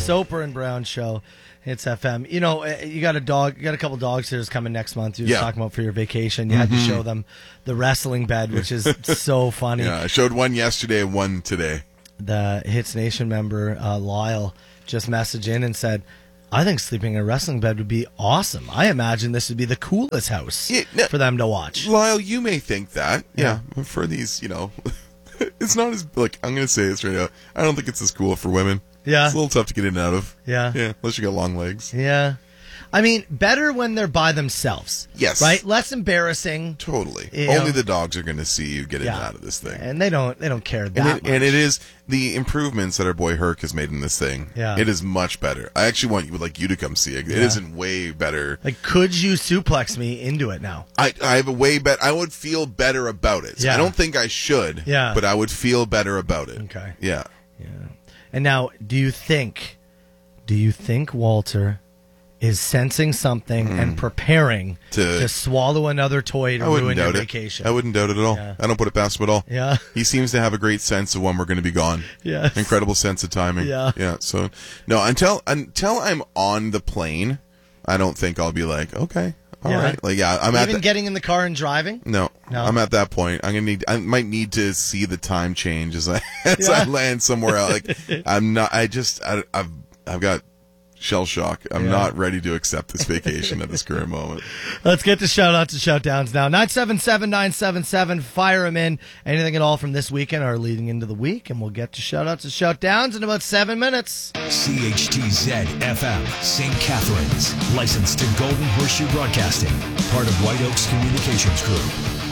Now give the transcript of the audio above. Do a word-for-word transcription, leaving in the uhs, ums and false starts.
Soper and Brown Show. It's F M. You know, you got a dog. You got a couple dog sitters coming next month. You were Yeah. talking about for your vacation. You had to show them the wrestling bed, which is so funny. Yeah, I showed one yesterday and one today. The Hits Nation member uh, Lyle just messaged in and said, I think sleeping in a wrestling bed would be awesome. I imagine this would be the coolest house Yeah, no, for them to watch. Lyle, you may think that. Yeah. Yeah. For these, you know, it's not as, like, I'm going to say this right now. I don't think it's as cool for women. Yeah. It's a little tough to get in and out of. Yeah. Yeah, unless you got long legs. Yeah. I mean, better when they're by themselves. Yes. Right? Less embarrassing. Totally. You Only know. the dogs are going to see you get in Yeah. and out of this thing. And they don't they don't care that And it, much. and it is the improvements that our boy Herc has made in this thing. Yeah. It is much better. I actually want you would like you to come see it. It Yeah. isn't way better. Like, could you suplex me into it now? I I have a way better. I would feel better about it. Yeah. I don't think I should. Yeah. But I would feel better about it. Okay. Yeah. Yeah. And now, do you think, do you think Walter is sensing something and preparing to, Mm. To- swallow another toy to I wouldn't ruin your doubt it. vacation? I wouldn't doubt it at all. Yeah. I don't put it past him at all. Yeah. He seems to have a great sense of when we're going to be gone. Yes. Incredible sense of timing. Yeah. Yeah. So no, until until I'm on the plane, I don't think I'll be like, okay, all right. Yeah. Like yeah, I'm at Even the, getting in the car and driving? no, No. I'm at that point. I'm gonna need. I might need to see the time change as I as Yeah. I land somewhere else. Like I'm not. I just. I, I've. I've got shell shock. I'm Yeah. not ready to accept this vacation at this current moment. Let's get to shout outs and shout downs now. nine seven seven, nine seven seven. Fire them in. Anything at all from this weekend or leading into the week. And we'll get to shout outs and shout downs in about seven minutes. C H T Z F M, Saint Catharines. Licensed to Golden Horseshoe Broadcasting. Part of White Oaks Communications Group.